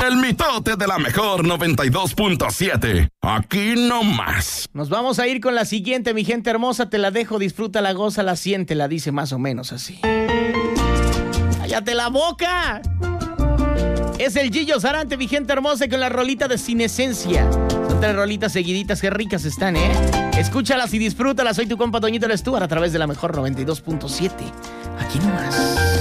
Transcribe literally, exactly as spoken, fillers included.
El mitote de la mejor noventa y dos punto siete. Aquí nomás. Nos vamos a ir con la siguiente, mi gente hermosa. Te la dejo, disfrútala, gózala, siéntela. Dice más o menos así. ¡Cállate la boca! Es el Gillo Sarante, mi gente hermosa, con la rolita de Sin Esencia. Son tres rolitas seguiditas, qué ricas están, ¿eh? Escúchalas y disfrútalas. Soy tu compa Toñito Stuart a través de la mejor noventa y dos punto siete. Aquí nomás.